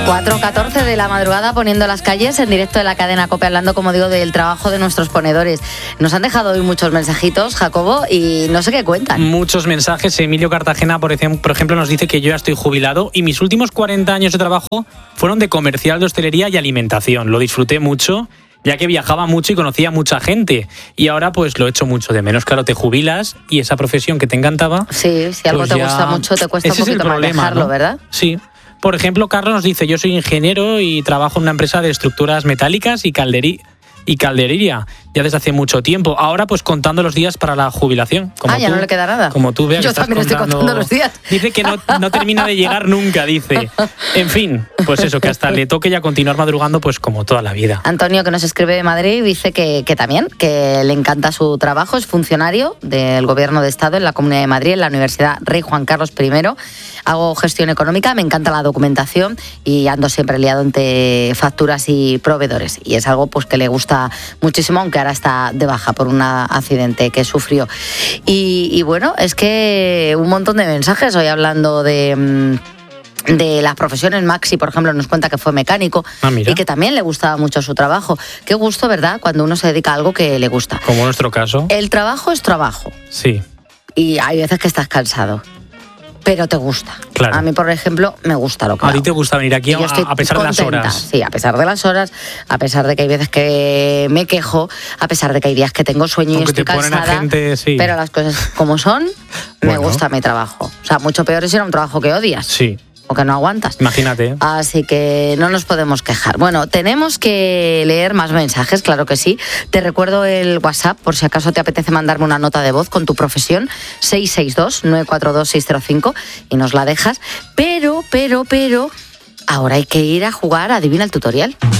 4:14 de la madrugada, poniendo las calles en directo de la cadena COPE, hablando, como digo, del trabajo de nuestros ponedores. Nos han dejado hoy muchos mensajitos, Jacobo, y no sé qué cuentan. Muchos mensajes. Emilio Cartagena, por ejemplo, nos dice que yo ya estoy jubilado y mis últimos 40 años de trabajo fueron de comercial, de hostelería y alimentación. Lo disfruté mucho, ya que viajaba mucho y conocía a mucha gente. Y ahora pues lo echo mucho de menos. Claro, te jubilas y esa profesión que te encantaba... Sí, si algo pues te gusta mucho, te cuesta un poquito más dejarlo, ¿no? ¿Verdad? Sí. Por ejemplo, Carlos nos dice, yo soy ingeniero y trabajo en una empresa de estructuras metálicas y calderería ya desde hace mucho tiempo. Ahora pues contando los días para la jubilación. Ya no le queda nada. Como tú veas. Yo también estoy contando los días. Dice que no termina de llegar nunca, dice. En fin, pues eso, que hasta le toque ya continuar madrugando pues como toda la vida. Antonio, que nos escribe de Madrid, dice que también, que le encanta su trabajo, es funcionario del Gobierno de Estado en la Comunidad de Madrid, en la Universidad Rey Juan Carlos I. Hago gestión económica, me encanta la documentación y ando siempre liado entre facturas y proveedores. Y es algo pues que le gusta muchísimo, aunque ahora está de baja por un accidente que sufrió. Y bueno, es que un montón de mensajes hoy hablando de las profesiones. Maxi, por ejemplo, nos cuenta que fue mecánico y que también le gustaba mucho su trabajo. Qué gusto, ¿verdad?, cuando uno se dedica a algo que le gusta. Como nuestro caso. El trabajo es trabajo. Sí. Y hay veces que estás cansado, pero te gusta. Claro. A mí, por ejemplo, me gusta lo que hago. A ti te gusta venir aquí a pesar de las horas. Sí, a pesar de las horas, a pesar de que hay veces que me quejo, a pesar de que hay días que tengo sueño y estoy cansada, sí. Pero las cosas como son, me gusta mi trabajo. O sea, mucho peor es ir a un trabajo que odias. Sí. O que no aguantas. Imagínate. Así que no nos podemos quejar. Bueno, tenemos que leer más mensajes, claro que sí. Te recuerdo el WhatsApp, por si acaso te apetece mandarme una nota de voz con tu profesión, 662-942-605, y nos la dejas. Pero, ahora hay que ir a jugar a Adivina el Tutorial.